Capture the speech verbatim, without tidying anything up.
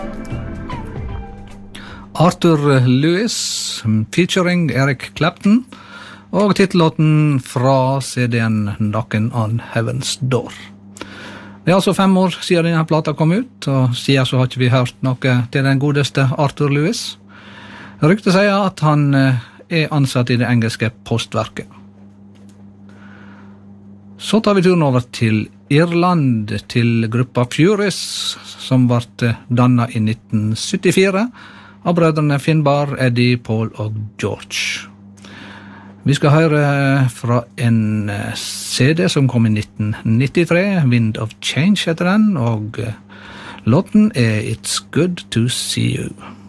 Arthur Lewis, featuring Eric Clapton, og titellåten fra C D-en Knockin' on Heaven's Door. Det er altså fem år siden denne plata kom ut, og siden så har ikke vi hørt noe til den godeste Arthur Lewis. Ryktet sier at han er ansatt i det engelske postverket. Så tar vi turen over til Irland, til gruppa Furies, som ble dannet i nitten syttifire, av brødrene Finbar, Eddie, Paul og George. Vi skal høre fra en C D som kom i nitten nittitre, Wind of Change heter den, og låten er It's Good to See You.